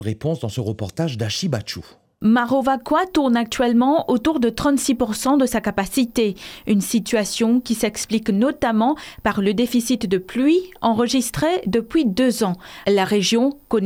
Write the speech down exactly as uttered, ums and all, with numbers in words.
Réponse dans ce reportage d'Ashi Bachou. Marovakwa tourne actuellement autour de trente-six pour cent de sa capacité, une situation qui s'explique notamment par le déficit de pluie enregistré depuis deux ans. La région connaît